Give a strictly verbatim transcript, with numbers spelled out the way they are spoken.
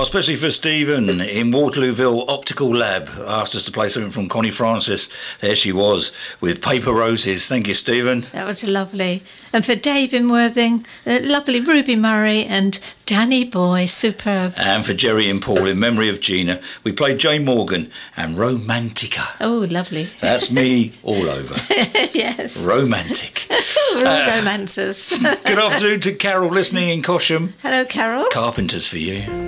especially for Stephen in Waterlooville Optical Lab. Asked us to play something from Connie Francis. There she was with Paper Roses. Thank you, Stephen. That was lovely. And for Dave in Worthing, uh, lovely Ruby Murray and Danny Boy, superb. And for Jerry and Paul, in memory of Gina, we played Jane Morgan and Romantica. Oh, lovely. That's me all over. Yes. Romantic. We're all Uh, romancers. Good afternoon to Carol listening in Cosham. Hello, Carol. Carpenters for you.